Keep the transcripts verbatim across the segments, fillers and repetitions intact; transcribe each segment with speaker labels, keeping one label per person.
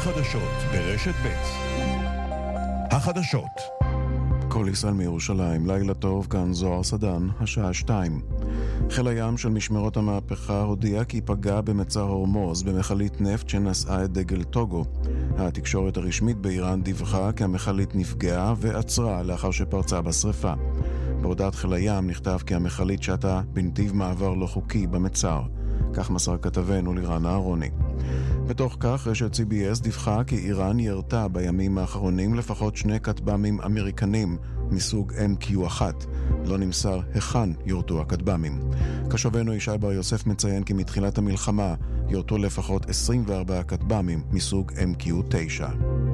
Speaker 1: החדשות ברשת ב'. החדשות. כל ישראל מירושלים, לילה טוב, כאן זוהר סדן, השעה שתיים. חיל הים של משמרות המהפכה הודיע כי פגע במצר הורמוז במחלית נפט שנשאה את דגל טוגו. התקשורת הרשמית באיראן דיווחה כי המחלית נפגעה ועצרה לאחר שפרצה בשריפה. בהודעת חיל הים נכתב כי המחלית שטה בנתיב מעבר לא חוקי במצר. כך מסר כתבנו לירן אהרוני. בתוך כך רשת סי בי אס דיווחה כי איראן ירתה בימים האחרונים לפחות שני כטב"מים אמריקנים מסוג אם קיו אחת. לא נמסר היכן יורתו הכטב"מים. כתבנו ישי בר יוסף מציין כי מתחילת המלחמה יורתו לפחות עשרים וארבעה כטב"מים מסוג אם קיו תשע.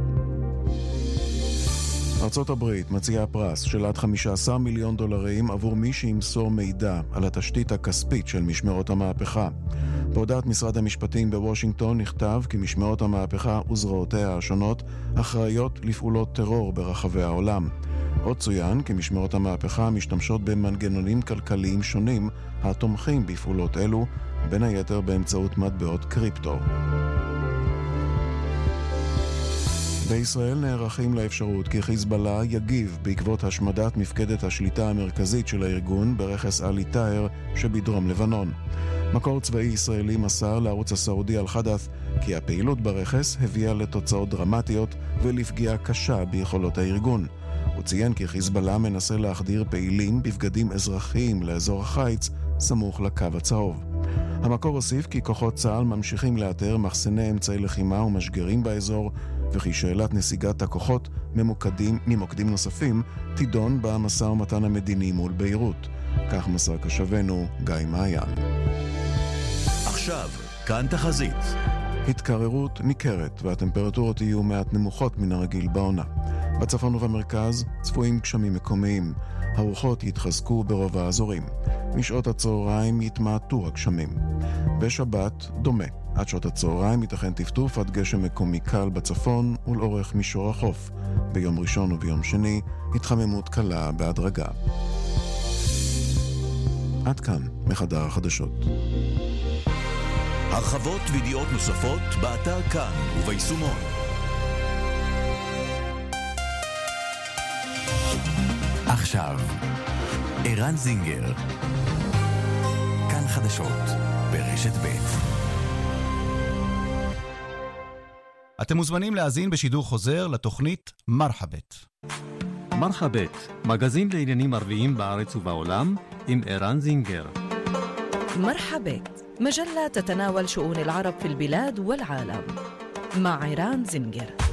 Speaker 1: ארצות הברית מציעה פרס של עד חמישה עשר מיליון דולרים עבור מי שימסור מידע על התשתית הכספית של משמרות המהפכה. בהודעת משרד המשפטים בוושינגטון נכתב כי משמרות המהפכה וזרועותיה השונות אחראיות לפעולות טרור ברחבי העולם. עוד צוין כי משמרות המהפכה משתמשות במנגנונים כלכליים שונים התומכים בפעולות אלו, בין היתר באמצעות מטבעות קריפטו. בישראל נערכים לאפשרות כי חיזבאללה יגיב בעקבות השמדת מפקדת השליטה המרכזית של הארגון ברכס אלי טאהר שבדרום לבנון. מקור צבאי ישראלי מסר לערוץ הסעודי אל-חדת' כי הפעילות ברכס הביאה לתוצאות דרמטיות ולפגיעה קשה ביכולות הארגון. הוא ציין כי חיזבאללה מנסה להחדיר פעילים בבגדים אזרחיים לאזור החיץ סמוך לקו הצהוב. המקור הוסיף כי כוחות צה"ל ממשיכים לאתר מחסני אמצעי לחימה ומשגרים באזור, וכי שאלת נסיגת הכוחות ממוקדים, ממוקדים נוספים תידון במשא ומתן המדיני מול ביירות. כך מסר כתבנו גיא מעיין.
Speaker 2: עכשיו, כאן תחזית.
Speaker 1: התקררות ניכרת והטמפרטורות יהיו מעט נמוכות מן הרגיל בעונה. בצפון ובמרכז צפויים גשמים מקומיים. הרוחות יתחזקו ברוב האזורים. משעות הצהריים יתמעטו הגשמים. בשבת דומה. עד שעות הצהריים ייתכן טפטוף עד גשם מקומי קל בצפון ולאורך מישור החוף. ביום ראשון וביום שני התחממות קלה בהדרגה. עד כאן מחדר החדשות.
Speaker 2: הרחבות וידיעות נוספות באתר כאן וביישומון. עכשיו, ערן זינגר. כאן חדשות ברשת ב'.
Speaker 3: אתם מוזמנים להאזין בשידור חוזר לתוכנית מרחבת.
Speaker 4: מרחבת, מגזין לעניינים ערביים בארץ ובעולם, עם ערן זינגר.
Speaker 5: مرحبت مجلة تتناول شؤون العرب في البلاد والعالم مع عران زنجر.